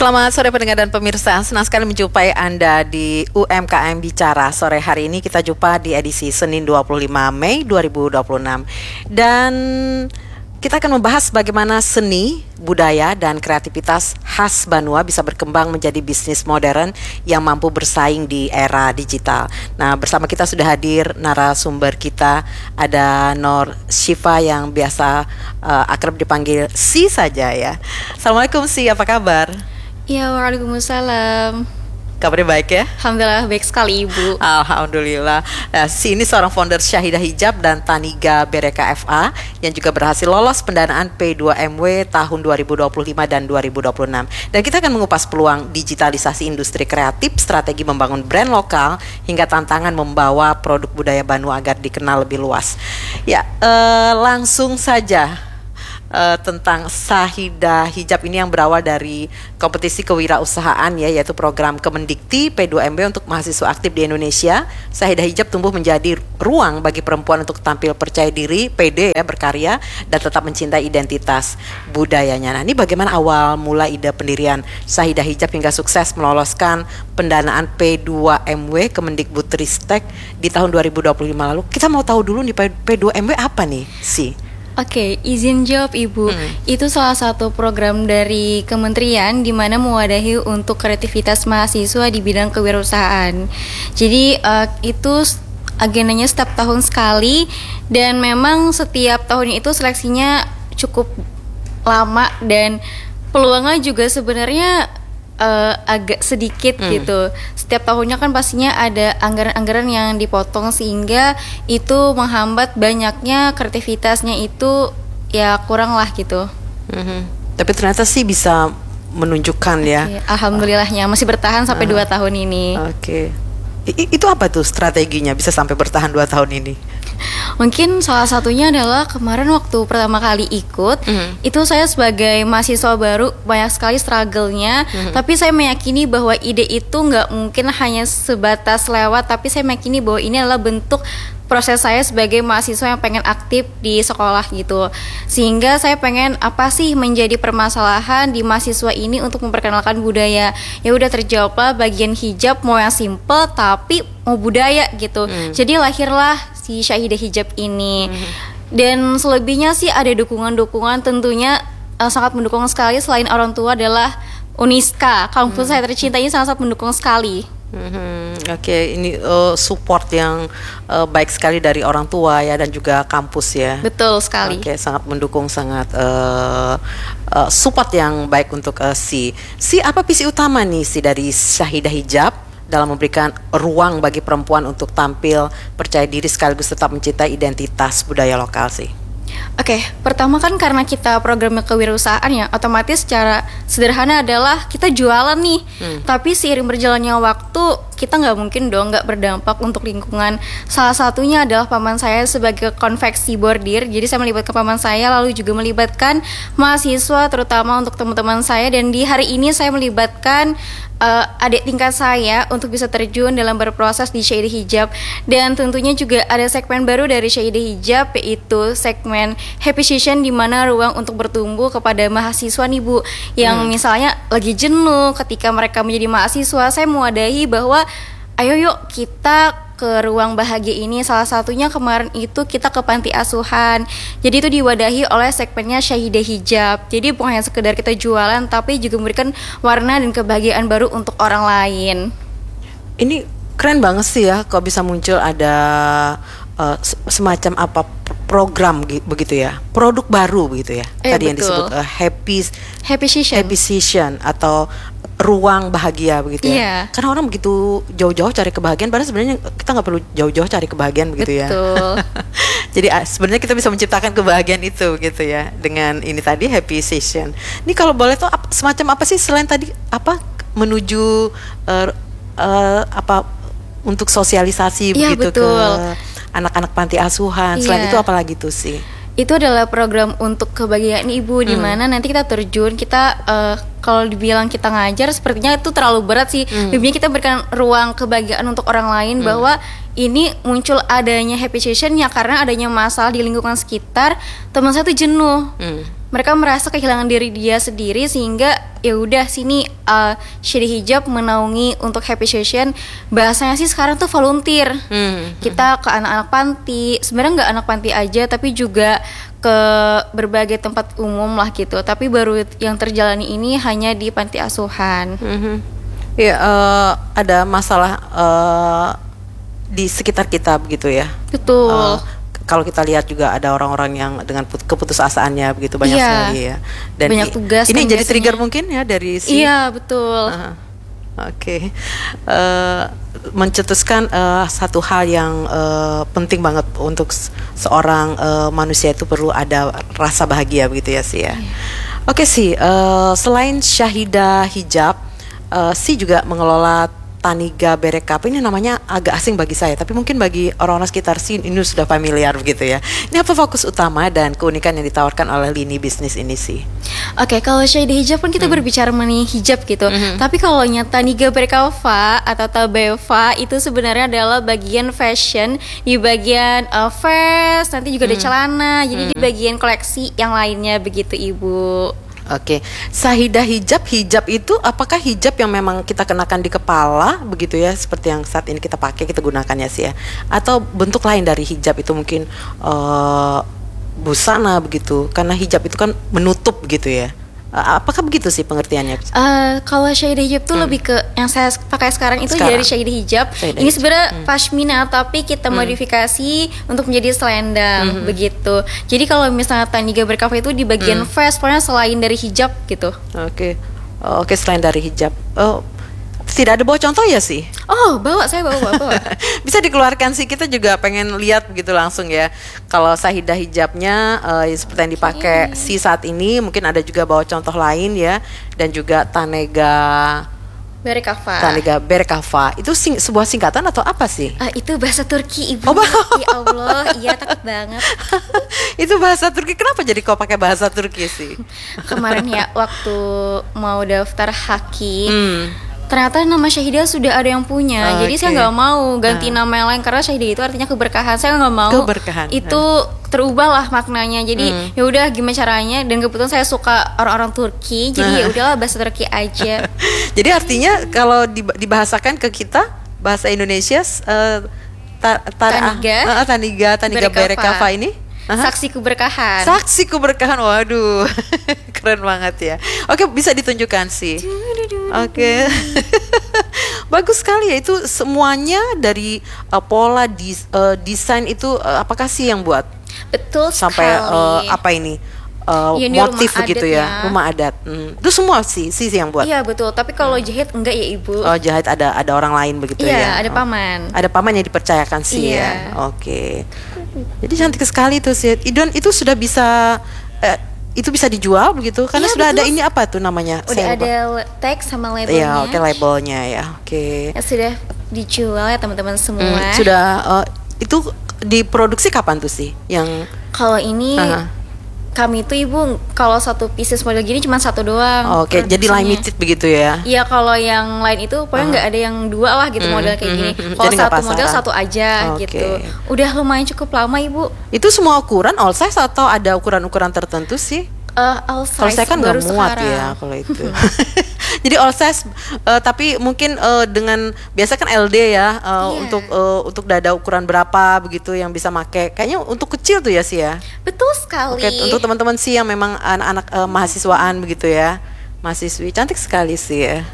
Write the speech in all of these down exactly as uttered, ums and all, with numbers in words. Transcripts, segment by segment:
Selamat sore pendengar dan pemirsa, senang sekali menjumpai Anda di U M K M Bicara. Sore hari ini kita jumpa di edisi Senin dua puluh lima Mei dua ribu dua puluh enam. Dan kita akan membahas bagaimana seni, budaya, dan kreativitas khas Banua bisa berkembang menjadi bisnis modern yang mampu bersaing di era digital. Nah, bersama kita sudah hadir narasumber kita, ada Nor Syifa yang biasa uh, akrab dipanggil Si saja ya. Assalamualaikum Si, apa kabar? Ya, waalaikumsalam. Kabarnya baik ya? Alhamdulillah baik sekali Ibu. Alhamdulillah. Nah, Si ini seorang founder Syahidah Hijab dan Taniga Bereka F A yang juga berhasil lolos pendanaan P dua M W tahun dua ribu dua puluh lima dan dua ribu dua puluh enam. Dan kita akan mengupas peluang digitalisasi industri kreatif, strategi membangun brand lokal, hingga tantangan membawa produk budaya Banua agar dikenal lebih luas. Ya, eh, langsung saja. Uh, tentang Syahidah Hijab ini yang berawal dari kompetisi kewirausahaan ya, yaitu program Kemendikti P dua M W untuk mahasiswa aktif di Indonesia. Syahidah Hijab tumbuh menjadi ruang bagi perempuan untuk tampil percaya diri, pede ya, berkarya, dan tetap mencintai identitas budayanya. Nah, ini bagaimana awal mula ide pendirian Syahidah Hijab hingga sukses meloloskan pendanaan P dua M W Kemendikbudristek di tahun dua ribu dua puluh lima lalu. Kita mau tahu dulu nih P dua M W apa nih sih? Oke, izin jawab Ibu. Hmm. Itu salah satu program dari kementerian di mana mewadahi untuk kreativitas mahasiswa di bidang kewirausahaan. Jadi uh, itu agendanya setiap tahun sekali, dan memang setiap tahun itu seleksinya cukup lama dan peluangnya juga sebenarnya uh, agak sedikit hmm. gitu. Setiap tahunnya kan pastinya ada anggaran-anggaran yang dipotong sehingga itu menghambat banyaknya kreativitasnya itu ya kurang lah gitu. Mm-hmm. Tapi ternyata sih bisa menunjukkan ya. Okay. Alhamdulillahnya masih bertahan sampai uh, dua tahun ini. Oke. Okay. I- itu apa tuh strateginya bisa sampai bertahan dua tahun ini? Mungkin salah satunya adalah kemarin waktu pertama kali ikut, mm-hmm. itu saya sebagai mahasiswa baru banyak sekali struggle-nya, mm-hmm. tapi saya meyakini bahwa ide itu nggak mungkin hanya sebatas lewat, tapi saya meyakini bahwa ini adalah bentuk proses saya sebagai mahasiswa yang pengen aktif di sekolah gitu. Sehingga saya pengen apa sih menjadi permasalahan di mahasiswa ini untuk memperkenalkan budaya. Ya udah terjawablah bagian hijab, mau yang simple tapi mau budaya gitu. Hmm. Jadi lahirlah si Syahidah Hijab ini. Hmm. Dan selebihnya sih ada dukungan-dukungan, tentunya uh, sangat mendukung sekali. Selain orang tua adalah Uniska, kampus hmm. saya tercinta ini sangat mendukung sekali. Mm-hmm. Oke, okay. Ini uh, support yang uh, baik sekali dari orang tua ya, dan juga kampus ya. Betul sekali. Oke, okay, sangat mendukung, sangat uh, uh, support yang baik untuk uh, si si apa visi utama nih si dari Syahidah Hijab dalam memberikan ruang bagi perempuan untuk tampil percaya diri sekaligus tetap mencintai identitas budaya lokal sih. Oke, okay, pertama kan karena kita programnya kewirausahaan ya, otomatis secara sederhana adalah kita jualan nih. Hmm. Tapi seiring berjalannya waktu, kita nggak mungkin dong nggak berdampak untuk lingkungan. Salah satunya adalah paman saya sebagai konveksi bordir. Jadi saya melibatkan paman saya, lalu juga melibatkan mahasiswa, terutama untuk teman-teman saya. Dan di hari ini saya melibatkan Uh, adik tingkat saya untuk bisa terjun dalam berproses di Syahidah Hijab. Dan tentunya juga ada segmen baru dari Syahidah Hijab, yaitu segmen Happy Session, di mana ruang untuk bertumbuh kepada mahasiswa nih Bu, yang hmm. misalnya lagi jenuh ketika mereka menjadi mahasiswa. Saya mewadahi bahwa ayo yuk kita ke ruang bahagia ini. Salah satunya kemarin itu kita ke panti asuhan. Jadi itu diwadahi oleh segmennya Syahidah Hijab. Jadi bukan hanya sekedar kita jualan, tapi juga memberikan warna dan kebahagiaan baru untuk orang lain. Ini keren banget sih ya, kalau bisa muncul ada uh, semacam apa program begitu ya, produk baru begitu ya. Eh, Tadi betul. yang disebut uh, happy happy session. happy session atau ruang bahagia begitu ya. Yeah. Karena orang begitu jauh-jauh cari kebahagiaan, padahal sebenarnya kita nggak perlu jauh-jauh cari kebahagiaan begitu ya. Betul. Jadi sebenarnya kita bisa menciptakan kebahagiaan itu gitu ya, dengan ini tadi happy session. Ini kalau boleh tuh ap, semacam apa sih selain tadi apa menuju uh, uh, apa untuk sosialisasi yeah, begitu betul. ke anak-anak panti asuhan. Selain yeah. itu apa lagi tuh sih? Itu adalah program untuk kebahagiaan ibu, hmm. di mana nanti kita terjun, kita uh, kalau dibilang kita ngajar sepertinya itu terlalu berat sih. Hmm. Lebihnya kita berikan ruang kebahagiaan untuk orang lain, hmm. bahwa ini muncul adanya happy session ya karena adanya masalah di lingkungan sekitar. Teman saya tuh jenuh. Hmm. Mereka merasa kehilangan diri dia sendiri, sehingga ya udah sini uh, Shady Hijab menaungi untuk Happy Session. Bahasanya sih sekarang tuh volunteer. Hmm. Kita ke anak-anak panti, sebenarnya nggak anak panti aja tapi juga ke berbagai tempat umum lah gitu. Tapi baru yang terjalani ini hanya di panti asuhan. Mm-hmm. Ya uh, ada masalah uh, di sekitar kita begitu ya. Betul. Uh, kalau kita lihat juga ada orang-orang yang dengan keputusasaannya begitu banyak iya, sekali ya. Dan banyak tugas. Ini jadi biasanya. Trigger mungkin ya dari si. Iya betul. Uh, Oke, okay. uh, mencetuskan uh, satu hal yang uh, penting banget untuk seorang uh, manusia itu perlu ada rasa bahagia begitu ya sih ya. Yeah. Oke okay, sih, uh, selain Syahidah Hijab, uh, si juga mengelola Taniga Bereka. Ini namanya agak asing bagi saya, tapi mungkin bagi orang-orang sekitar sih ini sudah familiar begitu ya. Ini apa fokus utama dan keunikan yang ditawarkan oleh lini bisnis ini sih? Oke, okay, kalau Syahidah Hijab kan kita hmm. berbicara mengenai hijab gitu. Hmm. Tapi kalau Taniga Bereka atau Tabeva itu sebenarnya adalah bagian fashion, di bagian uh, vest, nanti juga hmm. ada celana. Jadi hmm. di bagian koleksi yang lainnya begitu Ibu. Oke, okay. Syahidah Hijab, hijab itu apakah hijab yang memang kita kenakan di kepala begitu ya, seperti yang saat ini kita pakai, kita gunakannya sih ya, atau bentuk lain dari hijab itu mungkin uh, busana begitu, karena hijab itu kan menutup gitu ya. Uh, apakah begitu sih pengertiannya? Uh, kalau Syahidah Hijab tuh hmm. lebih ke yang saya pakai sekarang itu sekarang. Dari Syahidah Hijab. Syahidah ini sebenarnya hmm. pashmina tapi kita hmm. modifikasi untuk menjadi selendang hmm. begitu. Jadi kalau misalnya Taniga Bereka itu di bagian hmm. vest, pokoknya selain dari hijab gitu. Oke, okay. oh, oke okay, selain dari hijab. Oh. Tidak ada bawa contoh ya sih? Oh, bawa, saya bawa, bawa, bawa. Bisa dikeluarkan sih, kita juga pengen lihat begitu langsung ya. Kalau Syahidah Hijabnya uh, seperti yang dipakai okay. si saat ini, mungkin ada juga bawa contoh lain ya. Dan juga Tanega Bereka. Taniga Bereka. Itu sing, sebuah singkatan atau apa sih? Uh, itu bahasa Turki Ibu. Oh, ya Allah, iya takut banget. Itu bahasa Turki, kenapa jadi kau pakai bahasa Turki sih? Kemarin ya, waktu mau daftar hakim hmm. ternyata nama Syahidah sudah ada yang punya, oh, jadi okay. saya nggak mau ganti uh. nama yang lain karena Syahidah itu artinya keberkahan. Saya nggak mau keberkahan. itu uh. terubah lah maknanya. Jadi hmm. ya udah gimana caranya? Dan kebetulan saya suka orang-orang Turki, jadi uh. ya udahlah bahasa Turki aja. Jadi artinya kalau dibahasakan ke kita bahasa Indonesia, uh, ta, ta, Taniga, uh, Taniga, Taniga Bereka ini. Aha. Saksi keberkahan. Saksi keberkahan, waduh, keren banget ya. Oke, bisa ditunjukkan sih. Oke, bagus sekali ya. Itu semuanya dari uh, pola dis, uh, desain itu uh, apakah sih yang buat? Betul sampai sekali. Uh, apa ini? Uh, ya, ini motif begitu ya, ya, rumah adat. Hmm. Itu semua sih, sih yang buat. Iya betul. Tapi kalau jahit enggak ya Ibu. Oh jahit ada ada orang lain begitu ya? Iya, ada oh. paman. Ada paman yang dipercayakan sih iya. ya. Oke. Jadi cantik sekali tuh sih. Idon itu sudah bisa. Eh, itu bisa dijual begitu karena ya, sudah betul. Ada ini apa tuh namanya? Udah saya ada lupa. Tag sama labelnya. Iya, oke okay, labelnya ya. Oke. Okay. Ya, sudah dijual ya teman-teman semua. Hmm, sudah. Uh, itu diproduksi kapan tuh sih? Yang kalau ini. Uh-huh. Kami itu Ibu kalau satu pieces model gini cuma satu doang. Oke, okay, jadi limited begitu ya? Iya, kalau yang lain itu pokoknya nggak uh-huh. ada yang dua lah gitu mm, model kayak mm, gini. Mm, kalau satu model satu aja okay. gitu. Udah lumayan cukup lama Ibu. Itu semua ukuran all size atau ada ukuran-ukuran tertentu sih? Uh, all size. Kalau saya kan nggak muat sekarang. Ya kalau itu. Jadi all size, uh, tapi mungkin uh, dengan biasa kan L D ya uh, yeah. untuk uh, untuk dada ukuran berapa begitu yang bisa make. Kayaknya untuk kecil tuh ya sih ya. Betul sekali. Oke, untuk teman-teman sih yang memang anak-anak uh, mahasiswaan begitu ya, mahasiswi cantik sekali sih ya.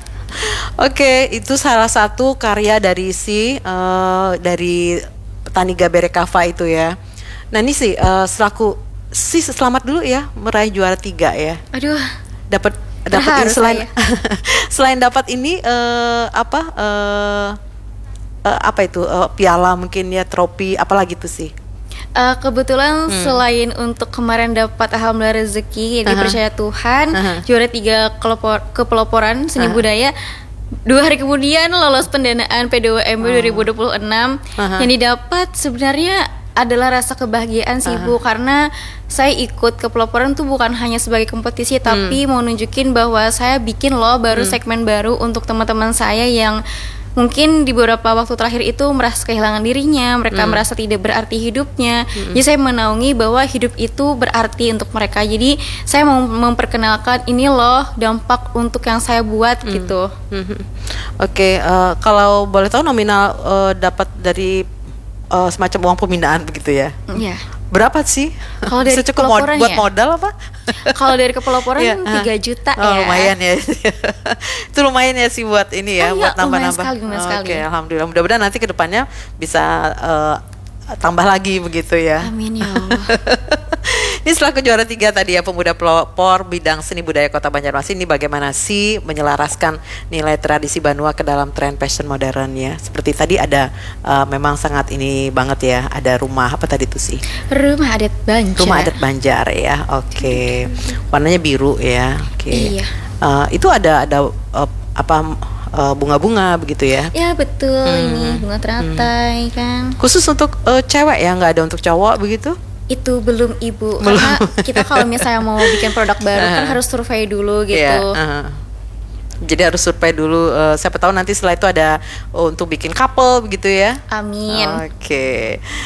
Oke, itu salah satu karya dari si uh, dari Taniga Bereka itu ya. Nah ini sih uh, selaku si selamat dulu ya meraih juara tiga ya. Aduh, dapat dapat ini selain selain dapat ini uh, apa uh, uh, apa itu uh, piala mungkin ya trofi apalagi tuh sih. Uh, kebetulan hmm. selain untuk kemarin dapat alhamdulillah rezeki yang uh-huh. dipercaya Tuhan uh-huh. juara tiga kelopor, kepeloporan seni uh-huh. budaya, dua hari kemudian lolos pendanaan P dua M W uh-huh. dua ribu dua puluh enam uh-huh. yang didapat sebenarnya adalah rasa kebahagiaan sih uh-huh. Bu, karena saya ikut ke peloporan tuh bukan hanya sebagai kompetisi hmm. tapi mau nunjukin bahwa saya bikin loh baru hmm. segmen baru untuk teman-teman saya yang mungkin di beberapa waktu terakhir itu merasa kehilangan dirinya, mereka hmm. merasa tidak berarti hidupnya. Hmm. Jadi saya menaungi bahwa hidup itu berarti untuk mereka. Jadi saya mau memperkenalkan ini loh dampak untuk yang saya buat hmm. gitu. Hmm. Oke, okay, uh, kalau boleh tahu nominal uh, dapat dari uh, semacam uang pembinaan begitu ya? Iya. Yeah. Berapa sih? Kalau dari cukup mod- buat ya? modal apa? Kalau dari kepeloporan ya, tiga juta oh, ya. Lumayan ya. Itu lumayan ya sih buat ini ya, oh, buat iya, nambah-nambah. Oh, Oke, okay, alhamdulillah. Mudah-mudahan nanti ke depannya bisa uh, tambah lagi begitu ya. Amin ya Allah. Ini selaku juara tiga tadi ya, pemuda pelopor bidang seni budaya Kota Banjarmasin, ini bagaimana sih menyelaraskan nilai tradisi Banua ke dalam tren fashion modern ya. Seperti tadi ada uh, memang sangat ini banget ya, ada rumah apa tadi itu sih? Rumah adat Banjar. Rumah adat Banjar ya. Oke. Okay. Warnanya biru ya. Oke. Okay. Iya. Uh, itu ada ada uh, apa uh, bunga-bunga begitu ya? Ya betul, hmm. ini bunga teratai hmm. kan. Khusus untuk uh, cewek ya, nggak ada untuk cowok begitu? Itu belum Ibu, belum. Karena kita kalau misalnya mau bikin produk baru uh-huh. kan harus survei dulu gitu. Yeah, uh-huh. Jadi harus survei dulu. Uh, siapa tahu nanti setelah itu ada uh, untuk bikin couple begitu ya? Amin. Oke. Okay.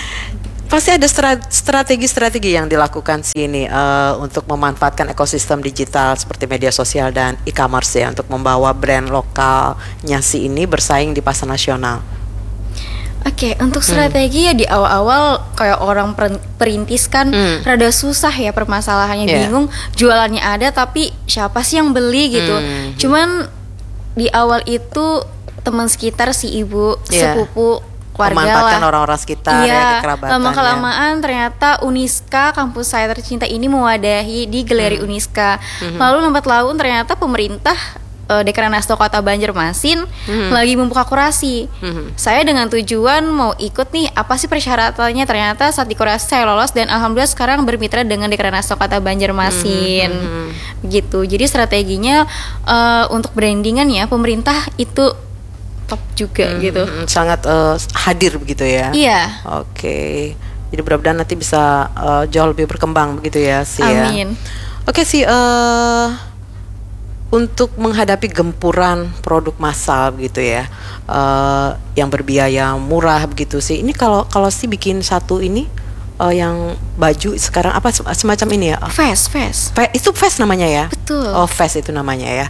Pasti ada strategi-strategi yang dilakukan sini uh, untuk memanfaatkan ekosistem digital seperti media sosial dan e-commerce ya, untuk membawa brand lokalnya si ini bersaing di pasar nasional. Oke, okay, untuk strategi hmm. ya di awal-awal kayak orang perintis kan hmm. rada susah ya permasalahannya, yeah. bingung jualannya ada tapi siapa sih yang beli gitu. Hmm. Cuman di awal itu teman sekitar si ibu, yeah. sepupu, keluarga memanfaatkan lah. orang-orang sekitar iya, ya, kekerabatan. Lama-kelamaan ya. Ternyata Uniska, kampus saya tercinta ini mewadahi di Galeri hmm. Uniska. Hmm. Lalu lambat laun ternyata pemerintah Dekranasda Kota Banjarmasin mm-hmm. lagi membuka kurasi. Mm-hmm. Saya dengan tujuan mau ikut nih, apa sih persyaratannya? Ternyata saat di kurasi saya lolos dan alhamdulillah sekarang bermitra dengan Dekranasda Kota Banjarmasin. Mm-hmm. Gitu. Jadi strateginya uh, untuk brandingan ya pemerintah itu top juga mm-hmm. gitu. Sangat uh, hadir begitu ya. Iya. Oke. Okay. Jadi mudah-mudahan nanti bisa uh, jauh lebih berkembang begitu ya sih ya. Amin. Oke okay, sih. Uh, Untuk menghadapi gempuran produk massal gitu ya, uh, yang berbiaya murah begitu sih. Ini kalau kalau sih bikin satu ini uh, yang baju sekarang apa semacam ini ya? Fast, fast. Fe, itu fast namanya ya? Betul. Oh fast itu namanya ya.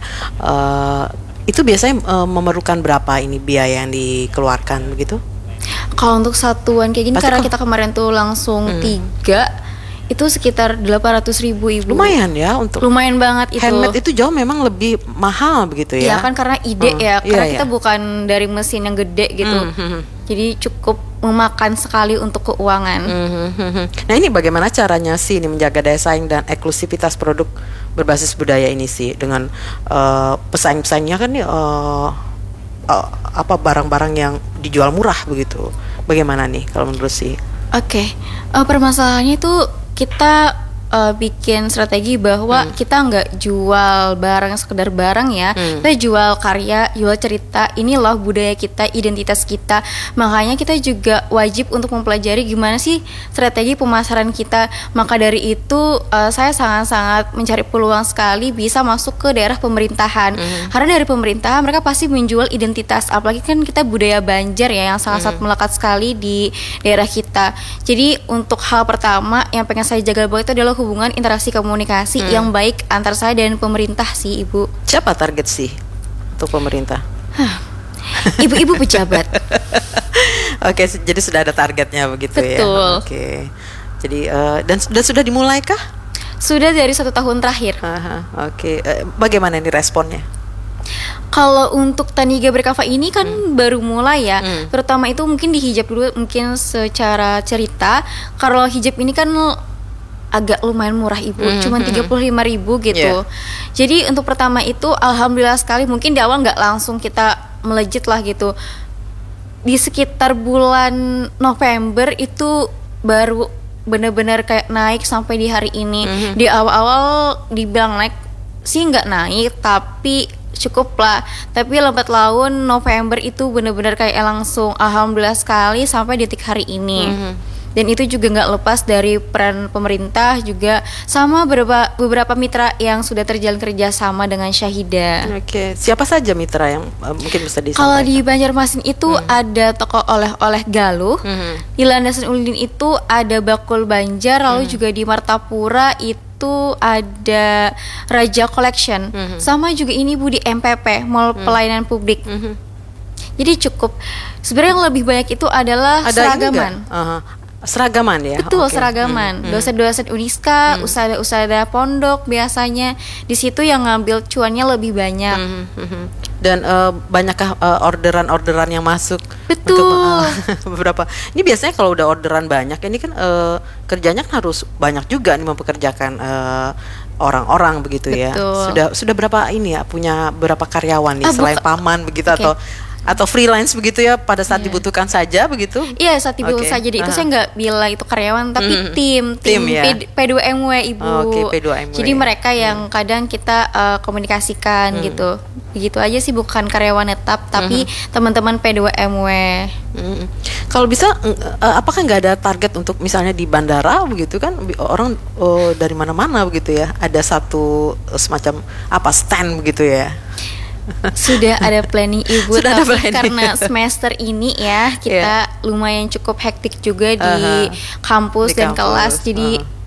Uh, itu biasanya uh, memerlukan berapa ini biaya yang dikeluarkan begitu? Kalau untuk satuan kayak gini, pasti karena kok, kita kemarin tuh langsung hmm. tiga. Itu sekitar delapan ratus ribu Ibu. Lumayan ya untuk lumayan banget itu. Handmade itu jauh memang lebih mahal begitu ya. Iya kan karena ide hmm. ya, karena iya, kita iya. bukan dari mesin yang gede gitu. Mm-hmm. Jadi cukup memakan sekali untuk keuangan. Mm-hmm. Nah ini bagaimana caranya sih ini menjaga daya saing dan eksklusivitas produk berbasis budaya ini sih dengan uh, pesaing-pesaingnya kan nih uh, uh, apa barang-barang yang dijual murah begitu. Bagaimana nih kalau menurut sih? Oke, okay. uh, permasalahannya itu kita uh, bikin strategi bahwa hmm. kita nggak jual barang sekedar barang ya, hmm. kita jual karya, jual cerita. Ini loh budaya kita, identitas kita. Makanya kita juga wajib untuk mempelajari gimana sih strategi pemasaran kita. Maka dari itu uh, saya sangat-sangat mencari peluang sekali bisa masuk ke daerah pemerintahan. Hmm. Karena dari pemerintahan mereka pasti menjual identitas. Apalagi kan kita budaya Banjar ya yang sangat-sangat hmm. melekat sekali di daerah kita. Jadi untuk hal pertama yang pengen saya jaga bahwa itu adalah hubungan interaksi komunikasi hmm. yang baik antar saya dan pemerintah sih Ibu. Siapa target sih untuk pemerintah? Huh. Ibu-ibu pejabat. Oke, jadi sudah ada targetnya begitu. Betul. Ya. Oke. Jadi uh, dan sudah sudah dimulai kah? Sudah dari satu tahun terakhir. Aha, Oke. Uh, bagaimana ini responnya? Kalau untuk Taniga Berkafa ini kan hmm. baru mulai ya, hmm. terutama itu mungkin di hijab dulu mungkin secara cerita. Kalau hijab ini kan agak lumayan murah Ibu, hmm. cuma tiga puluh lima ribu gitu. Yeah. Jadi untuk pertama itu alhamdulillah sekali, mungkin di awal nggak langsung kita melejit lah gitu. Di sekitar bulan November itu baru benar-benar kayak naik sampai di hari ini. Hmm. Di awal-awal dibilang naik sih nggak naik, tapi cukup lah. Tapi lambat laun November itu benar-benar kayak langsung alhamdulillah sekali sampai detik hari ini. Mm-hmm. Dan itu juga nggak lepas dari peran pemerintah juga sama beberapa beberapa mitra yang sudah terjalin kerjasama dengan Syahida. Oke, siapa saja mitra yang uh, mungkin bisa disampaikan? Kalau di Banjarmasin itu hmm. ada toko oleh-oleh Galuh, Hmm. di Landasan Ulin itu ada Bakul Banjar, lalu Hmm. juga di Martapura itu ada Raja Collection, Hmm. sama juga ini Bu di M P P, Mall Pelayanan Publik. Hmm. Jadi cukup. Sebenarnya yang lebih banyak itu adalah Ada seragaman. ini nggak? Uh-huh. Seragaman ya. Betul, Oke. seragaman. Hmm. Hmm. Dosen-dosen Uniska, Hmm. usaha-usaha pondok biasanya di situ yang ngambil cuannya lebih banyak. Hmm. Hmm. Dan uh, banyakkah uh, orderan-orderan yang masuk? Betul. Untuk, uh, beberapa. Ini biasanya kalau udah orderan banyak, ini kan uh, kerjanya kan harus banyak juga nih mempekerjakan uh, orang-orang begitu ya. Betul. Sudah sudah berapa ini ya punya berapa karyawan nih Ah, selain buka- paman begitu Oke. atau atau freelance begitu ya pada saat Iya. dibutuhkan saja begitu? Iya, saat ibu Oke. saja. Jadi itu Aha. saya nggak bilang itu karyawan, tapi Mhm. tim, tim, Tim ya? P- P2M W Ibu. Oh, oke, P dua M W. Jadi mereka yang kadang kita uh, komunikasikan Hmm. gitu. Begitu aja sih, bukan karyawan tetap, tapi teman-teman P dua M W. Mm. Kalau bisa, mm, eh, apakah nggak ada target untuk misalnya di bandara begitu kan bi- orang oh, dari mana-mana begitu ya ada satu eh, semacam apa stand begitu ya? Sudah ada planning Ibu, Sudah ada tapi planning. karena semester ini ya kita lumayan cukup hektik juga di Aha. kampus Di dan kampus, kelas. Jadi aha.